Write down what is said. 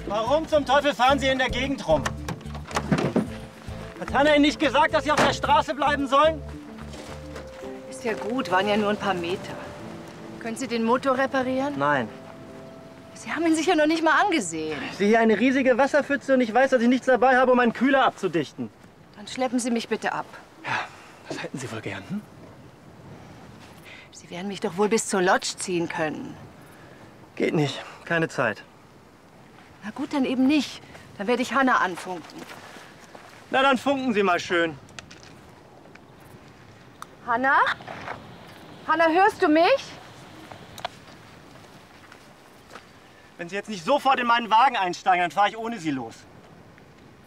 Warum zum Teufel fahren Sie in der Gegend rum? Hat Hanna Ihnen nicht gesagt, dass Sie auf der Straße bleiben sollen? Ist ja gut, waren ja nur ein paar Meter. Können Sie den Motor reparieren? Nein. Sie haben ihn sicher noch nicht mal angesehen. Ich sehe hier eine riesige Wasserpfütze und ich weiß, dass ich nichts dabei habe, um einen Kühler abzudichten. Dann schleppen Sie mich bitte ab. Ja, das hätten Sie wohl gern, hm? Sie werden mich doch wohl bis zur Lodge ziehen können. Geht nicht. Keine Zeit. Na gut, dann eben nicht. Dann werde ich Hanna anfunken. Na, dann funken Sie mal schön. Hanna? Hanna, hörst du mich? Wenn Sie jetzt nicht sofort in meinen Wagen einsteigen, dann fahre ich ohne Sie los.